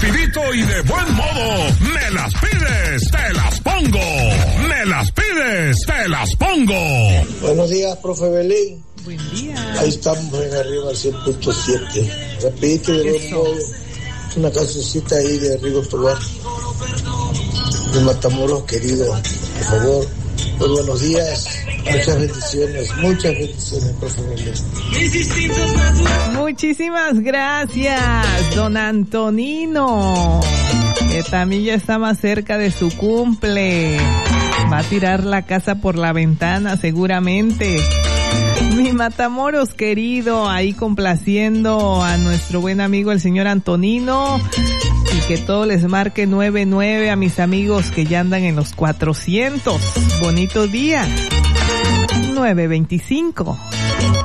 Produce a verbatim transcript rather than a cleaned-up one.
rapidito y de buen modo. Me las pides, te las pongo. Me las pides, te las pongo. Buenos días, profe Belén. Buen día. Ahí estamos en arriba al cien punto siete. Rapidito y de buen modo. Una cancioncita ahí de Rigo Tobar. De Matamoros, querido. Por favor. Muy buenos días. Muchas bendiciones, muchas bendiciones, profe Belén. Muchísimas gracias, don Antonino, que también ya está más cerca de su cumple. Va a tirar la casa por la ventana seguramente. Mi Matamoros querido, ahí complaciendo a nuestro buen amigo el señor Antonino, y que todo les marque nueve nueve a mis amigos que ya andan en los cuatrocientos. Bonito día. nueve veinticinco.